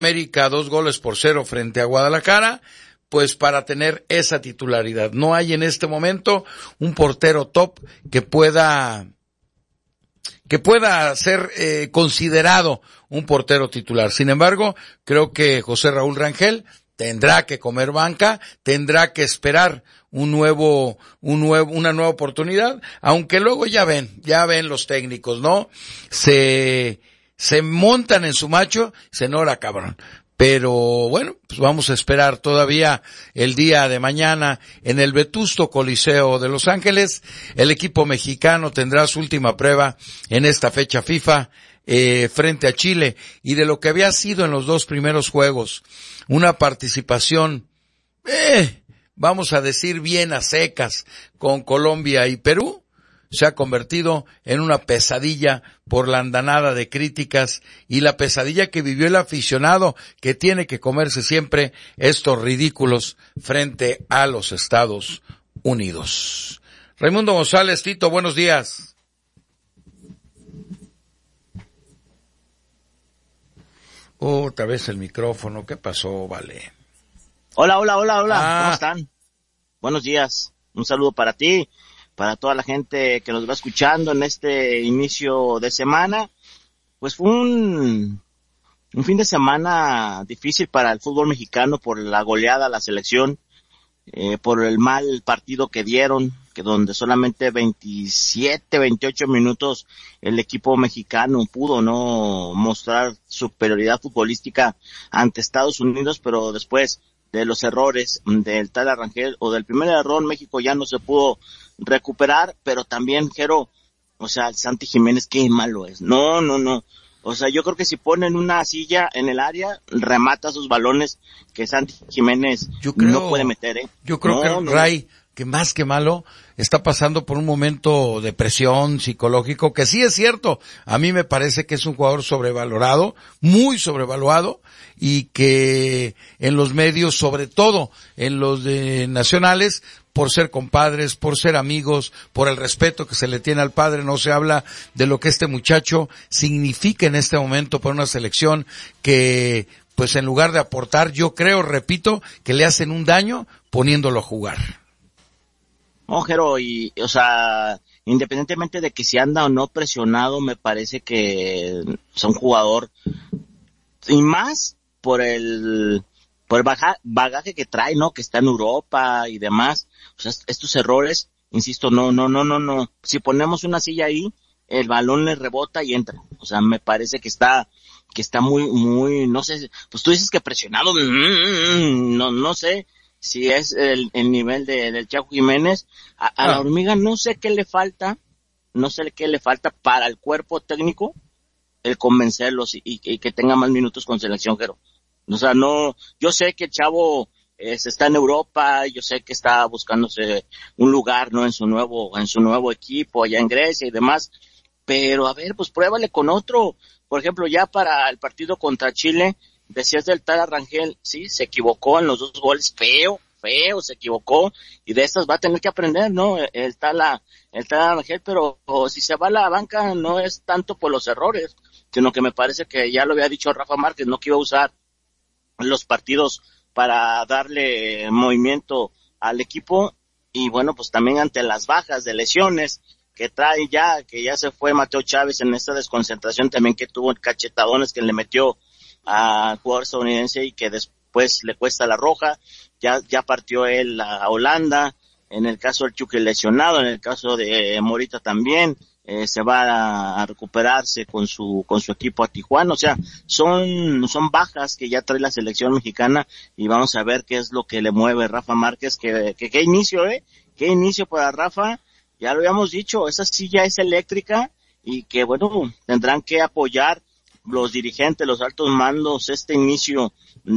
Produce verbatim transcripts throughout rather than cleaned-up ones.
América dos goles por cero frente a Guadalajara, pues para tener esa titularidad. No hay en este momento un portero top que pueda que pueda ser eh, considerado un portero titular. Sin embargo, creo que José Raúl Rangel tendrá que comer banca, tendrá que esperar un nuevo, un nuevo, una nueva oportunidad, aunque luego ya ven, ya ven los técnicos, ¿no? Se, se montan en su macho, se enora cabrón. Pero bueno, pues vamos a esperar todavía el día de mañana en el vetusto Coliseo de Los Ángeles. El equipo mexicano tendrá su última prueba en esta fecha FIFA eh, frente a Chile, y de lo que había sido en los dos primeros juegos una participación, eh, vamos a decir bien a secas con Colombia y Perú, se ha convertido en una pesadilla por la andanada de críticas y la pesadilla que vivió el aficionado, que tiene que comerse siempre estos ridículos frente a los Estados Unidos. Raimundo González, Tito, buenos días. Otra vez el micrófono, ¿qué pasó, Vale? Hola, hola, hola, hola, ah. ¿Cómo están? Buenos días, un saludo para ti, para toda la gente que nos va escuchando en este inicio de semana. Pues fue un, un fin de semana difícil para el fútbol mexicano por la goleada a la selección, eh, por el mal partido que dieron, que donde solamente veintisiete, veintiocho minutos el equipo mexicano pudo no mostrar superioridad futbolística ante Estados Unidos, pero después de los errores del tal Rangel o del primer error, México ya no se pudo recuperar. Pero también, Jero, o sea, el Santi Jiménez, qué malo es. No, no, no. O sea, yo creo que si ponen una silla en el área, remata sus balones que Santi Jiménez yo creo, no puede meter, ¿eh? Yo creo no, que no, Ray, que más que malo, está pasando por un momento de presión psicológico, que sí es cierto. A mí me parece que es un jugador sobrevalorado, muy sobrevaluado, y que en los medios, sobre todo en los de nacionales, por ser compadres, por ser amigos, por el respeto que se le tiene al padre, no se habla de lo que este muchacho significa en este momento para una selección que, pues en lugar de aportar, yo creo, repito, que le hacen un daño poniéndolo a jugar. No, Jero, y, o sea, independientemente de que si anda o no presionado, me parece que es un jugador, y más por el, por el baja, bagaje que trae, ¿no? Que está en Europa y demás. O sea, estos errores, insisto, no, no, no, no, no. Si ponemos una silla ahí, el balón le rebota y entra. O sea, me parece que está, que está muy, muy, no sé, pues tú dices que presionado, no, no sé si es el, el nivel de, del Chaco Jiménez. A, a ah. la hormiga no sé qué le falta, no sé qué le falta para el cuerpo técnico, el convencerlos y, y, y que tenga más minutos con selección, Jero. O sea, no, yo sé que el chavo eh, está en Europa, yo sé que está buscándose un lugar, ¿no? En su nuevo, en su nuevo equipo allá en Grecia y demás, pero a ver, pues pruébale con otro. Por ejemplo, ya para el partido contra Chile, decías del tal Rangel, sí, se equivocó en los dos goles, feo, feo, se equivocó, y de estas va a tener que aprender, ¿no? El tal, el tal Rangel, pero o, si se va a la banca no es tanto por los errores, sino que me parece que ya lo había dicho Rafa Márquez, no que iba a usar los partidos para darle movimiento al equipo, y bueno, pues también ante las bajas de lesiones que trae ya, que ya se fue Mateo Chávez en esta desconcentración también que tuvo cachetadones que le metió al jugador estadounidense y que después le cuesta la roja, ya, ya partió él a Holanda, en el caso del Chucky lesionado, en el caso de Morita también, eh, se va a, a recuperarse con su, con su equipo a Tijuana. O sea, son, son bajas que ya trae la selección mexicana, y vamos a ver qué es lo que le mueve Rafa Márquez, que, que, qué inicio, eh, qué inicio para Rafa. Ya lo habíamos dicho, esa silla es eléctrica, y que bueno, tendrán que apoyar los dirigentes, los altos mandos, este inicio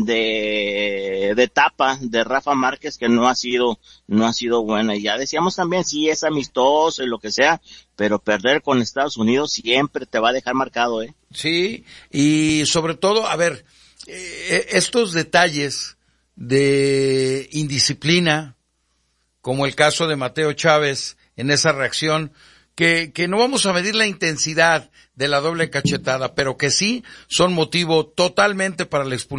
de, de etapa de Rafa Márquez, que no ha sido, no ha sido buena. Y ya decíamos también, sí es amistoso y lo que sea, pero perder con Estados Unidos siempre te va a dejar marcado, ¿eh? Sí, y sobre todo, a ver, eh, estos detalles de indisciplina, como el caso de Mateo Chávez en esa reacción, que, que no vamos a medir la intensidad de la doble cachetada, pero que sí son motivo totalmente para la expulsión